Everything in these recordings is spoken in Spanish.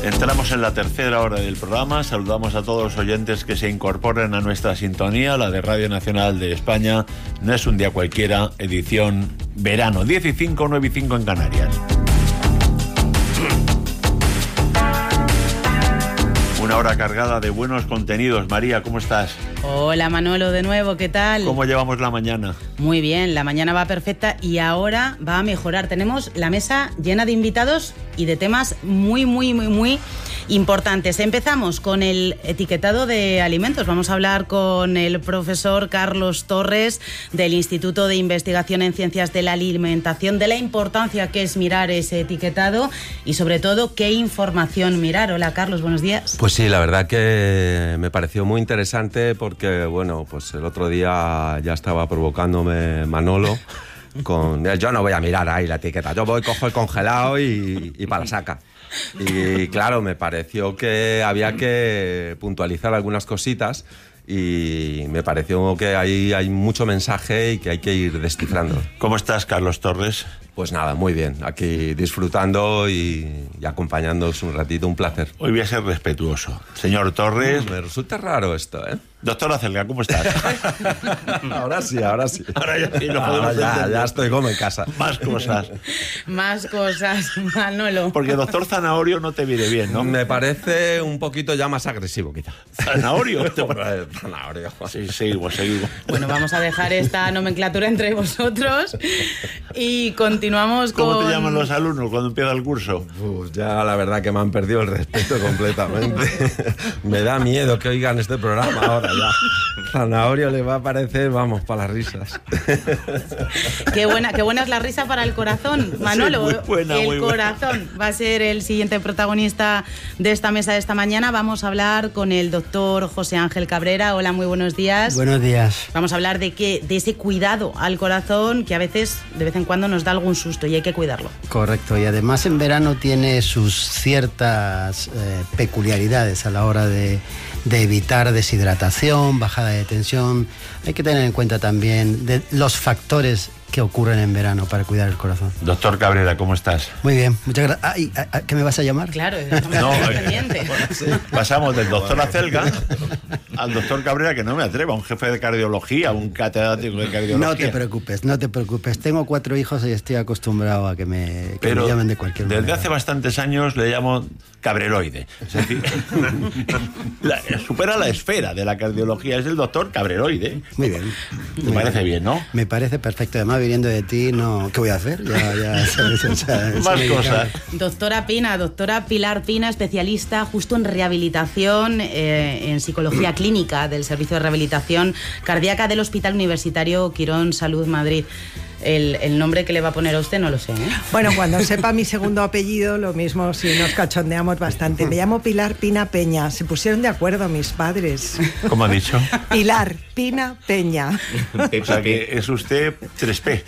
Entramos en la tercera hora del programa. Saludamos a todos los oyentes que se incorporen a nuestra sintonía, la de Radio Nacional de España. No es un día cualquiera, edición verano, 10 y 5, 9 y 5 en Canarias. Una hora cargada de buenos contenidos. María, ¿cómo estás? Hola Manolo, de nuevo, ¿qué tal? ¿Cómo llevamos la mañana? Muy bien, la mañana va perfecta y ahora va a mejorar. Tenemos la mesa llena de invitados y de temas muy importantes. Empezamos con el etiquetado de alimentos. Vamos a hablar con el profesor Carlos Torres del Instituto de Investigación en Ciencias de la Alimentación, de la importancia que es mirar ese etiquetado y sobre todo qué información mirar. Hola Carlos, buenos días. Pues sí, la verdad que me pareció muy interesante porque, bueno, pues el otro día ya estaba provocándome Manolo con... Yo no voy a mirar ahí la etiqueta, yo voy, cojo el congelado y para la saca. Y claro, me pareció que había que puntualizar algunas cositas y me pareció que ahí hay mucho mensaje y que hay que ir descifrando. ¿Cómo estás, Carlos Torres? Pues nada, muy bien, aquí disfrutando y acompañándoos un ratito, un placer. Hoy voy a ser respetuoso. Señor Torres... Me resulta raro esto, ¿eh? Doctor Acelga, ¿cómo estás? Ahora sí. Ahora ya sí, lo podemos entender. Ya estoy como en casa. Más cosas, Manolo. Porque doctor Zanahorio no te viene bien, ¿no? Me parece un poquito ya más agresivo, quizá. ¿Zanahorio? Zanahorio. Sí, seguimos. Bueno, vamos a dejar esta nomenclatura entre vosotros y continuamos con... ¿Cómo te llaman los alumnos cuando empieza el curso? Ya la verdad que me han perdido el respeto completamente. Me da miedo que oigan este programa ahora ya. Zanahorio le va a parecer, vamos, para las risas. Qué buena es la risa para el corazón, Manolo. Sí, muy buena. Va a ser el siguiente protagonista de esta mesa de esta mañana. Vamos a hablar con el doctor José Ángel Cabrera. Hola, muy buenos días. Buenos días. Vamos a hablar de ese cuidado al corazón que a veces, de vez en cuando, nos da algún susto y hay que cuidarlo. Correcto, y además en verano tiene sus ciertas peculiaridades a la hora de evitar deshidratación, bajada de tensión. Hay que tener en cuenta también los factores que ocurren en verano para cuidar el corazón. Doctor Cabrera, ¿cómo estás? Muy bien, muchas gracias. ¿Qué me vas a llamar? Claro, no, pendiente. Pasamos del doctor Acelga al doctor Cabrera, que no me atrevo, un jefe de cardiología, un catedrático de cardiología. No te preocupes. Tengo 4 hijos y estoy acostumbrado a que me llamen de cualquier manera. Desde hace bastantes años le llamo cabreroide. Es decir, supera la esfera de la cardiología, es el doctor cabreroide. Muy bien. Me parece bien, ¿no? Me parece perfecto. Además, viniendo de ti, no, ¿qué voy a hacer? Ya sabes, más cosas. Doctora Pilar Pina, especialista justo en rehabilitación, en psicología clínica del Servicio de Rehabilitación Cardíaca del Hospital Universitario Quirón Salud Madrid. El nombre que le va a poner a usted no lo sé, ¿eh? Bueno, cuando sepa mi segundo apellido, lo mismo si nos cachondeamos bastante. Me llamo Pilar Pina Peña. Se pusieron de acuerdo mis padres. ¿Cómo ha dicho? Pilar Pina Peña. O sea que es usted 3P.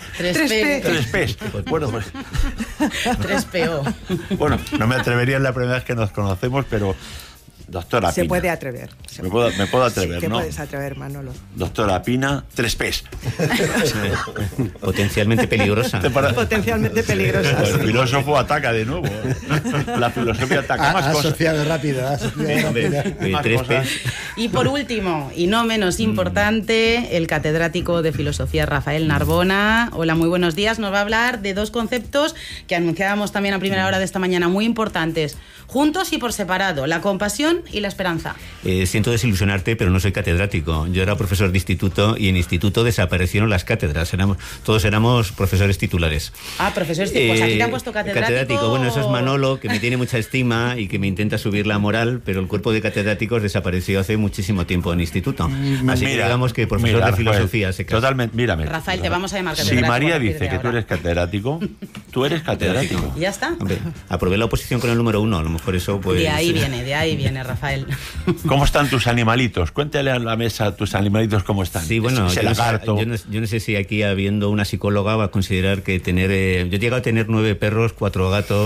3P. Bueno, pues... 3PO. Bueno, no me atrevería en la primera vez que nos conocemos, pero... Doctora se Pina. Puede atrever. Me puedo atrever, sí, ¿no? Puedes atrever, Manolo. Doctora Pina, 3Ps. Potencialmente peligrosa. Potencialmente peligrosa. El filósofo ataca de nuevo. La filosofía ataca. Más cosas. Asociado rápido. Más cosas. Y por último, y no menos importante, el catedrático de filosofía Rafael Narbona. Hola, muy buenos días. Nos va a hablar de 2 conceptos que anunciábamos también a primera hora de esta mañana, muy importantes. Juntos y por separado, la compasión y la esperanza. Siento desilusionarte, pero no soy catedrático. Yo era profesor de instituto y en instituto desaparecieron las cátedras. Todos éramos profesores titulares. Profesores titulares. Pues aquí te han puesto catedrático. Bueno, eso es Manolo, que me tiene mucha estima y que me intenta subir la moral, pero el cuerpo de catedráticos desapareció hace muchísimo tiempo en instituto. Así que digamos que profesor de filosofía se casó. Totalmente, mírame. Rafael, te vamos a llamar catedrático. Si María dice que tú eres catedrático, tú eres catedrático. ¿Y ya está? Hombre, aprobé la oposición con el número 1, a lo mejor eso pues... De ahí viene, Rafael. ¿Cómo están tus animalitos? Cuéntale a la mesa tus animalitos cómo están. Sí, bueno, yo no sé si aquí habiendo una psicóloga va a considerar que tener... yo he llegado a tener 9 perros, 4 gatos...